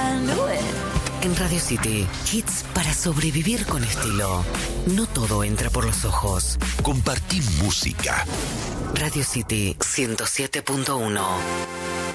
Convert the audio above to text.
I knew it. En Radio City, hits para sobrevivir con estilo. No todo entra por los ojos. Compartí música. Radio City 107.1.